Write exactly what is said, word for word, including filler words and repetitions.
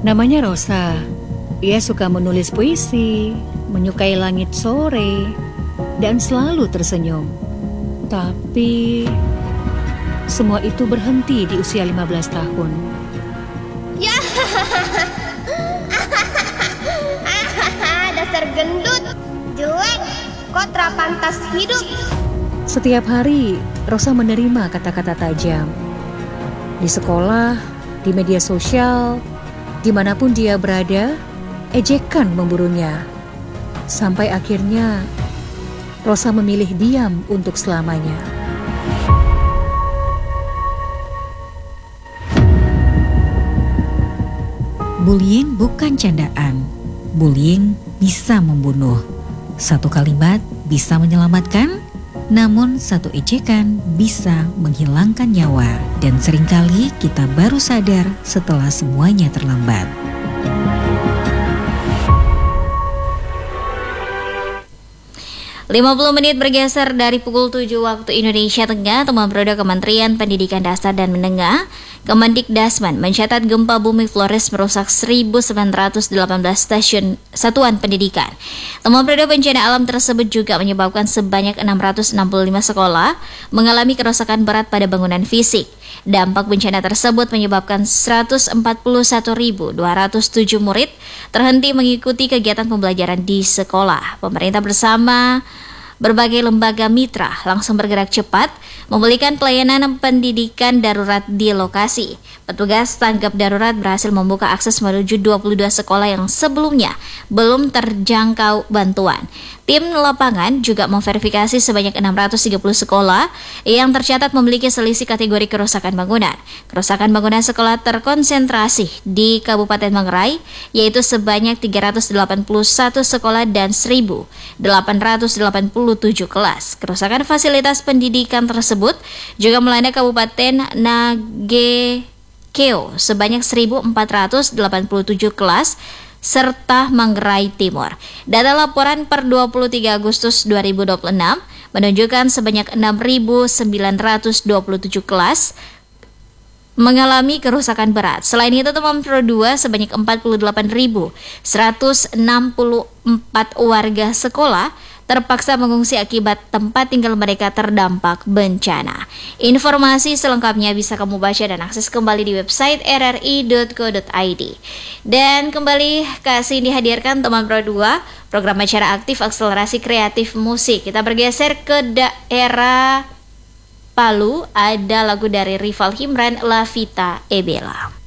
Namanya Rosa. Ia suka menulis puisi, menyukai langit sore, dan selalu tersenyum. Tapi semua itu berhenti di usia lima belas tahun. Ya, dasar gendut, jelek, kok pantas hidup. Setiap hari, Rosa menerima kata-kata tajam. Di sekolah, di media sosial, dimanapun dia berada, ejekan memburunya. Sampai akhirnya, Rosa memilih diam untuk selamanya. Bullying bukan candaan. Bullying bisa membunuh. Satu kalimat bisa menyelamatkan, namun satu ejekan bisa menghilangkan nyawa. Dan seringkali kita baru sadar setelah semuanya terlambat. lima puluh menit bergeser dari pukul tujuh waktu Indonesia Tengah. Teman Produk Kementerian Pendidikan Dasar dan Menengah Kemendikdasman mencatat gempa bumi Flores merusak seribu sembilan ratus delapan belas stasiun satuan pendidikan. Teman Produk bencana alam tersebut juga menyebabkan sebanyak enam ratus enam puluh lima sekolah mengalami kerusakan berat pada bangunan fisik. Dampak bencana tersebut menyebabkan seratus empat puluh satu ribu dua ratus tujuh murid terhenti mengikuti kegiatan pembelajaran di sekolah. Pemerintah bersama berbagai lembaga mitra langsung bergerak cepat memulihkan pelayanan pendidikan darurat di lokasi. Petugas tanggap darurat berhasil membuka akses menuju dua puluh dua sekolah yang sebelumnya belum terjangkau bantuan. Tim lapangan juga memverifikasi sebanyak enam ratus tiga puluh sekolah yang tercatat memiliki selisih kategori kerusakan bangunan. Kerusakan bangunan sekolah terkonsentrasi di Kabupaten Manggarai, yaitu sebanyak tiga ratus delapan puluh satu sekolah dan seribu delapan ratus delapan puluh tujuh kelas. Kerusakan fasilitas pendidikan tersebut juga melanda Kabupaten Nagekeo sebanyak seribu empat ratus delapan puluh tujuh kelas serta Manggarai Timur. Data laporan per dua puluh tiga Agustus dua ribu dua puluh enam menunjukkan sebanyak enam ribu sembilan ratus dua puluh tujuh kelas mengalami kerusakan berat. Selain itu, teman Pro dua sebanyak empat puluh delapan ribu seratus enam puluh empat warga sekolah terpaksa mengungsi akibat tempat tinggal mereka terdampak bencana. Informasi selengkapnya bisa kamu baca dan akses kembali di website r r i dot co dot i d. Dan kembali kasih dihadirkan teman Pro dua, program acara aktif akselerasi kreatif musik. Kita bergeser ke daerah Palu, ada lagu dari Rival Himran, La Vita e Bella.